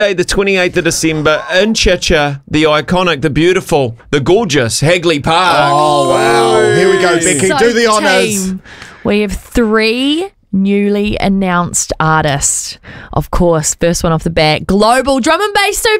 The 28th of December in Chicha, the iconic, the beautiful, the gorgeous Hagley Park. Oh, wow. Here we go, Becky. So, Do the honours. team, we have 3 newly announced artists. Of course, first one off the bat, global drum and bass superstar